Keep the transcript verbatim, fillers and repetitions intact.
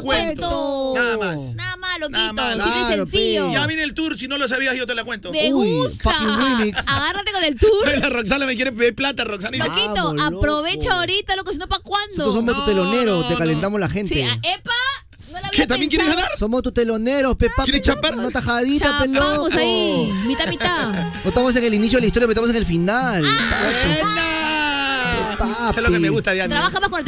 cuento. Nada más. Nada más, loquito. Nada más. Simple y Claro, sencillo. Ya viene el tour, si no lo sabías yo te la cuento. Me Uy, gusta. fucking remix. Agárrate con el tour. La Roxana me quiere pedir plata, Roxana. y dice, Loquito, Vamos, loco. aprovecha ahorita, loco, si no, ¿para cuándo? Nosotros somos No, tu telonero, no, te no. calentamos la gente. Sí, a- epa. No la había ¿Qué, también quieres pensado. ganar? Somos tus teloneros, pepa. ¿Quieres chapar? Una tajadita, Chapamos peloco. ahí, mitad, mitad. No estamos en el inicio de la historia, pero estamos en el final. ¡Buena! Papi. Eso es lo que me gusta de Andy. Trabaja más con el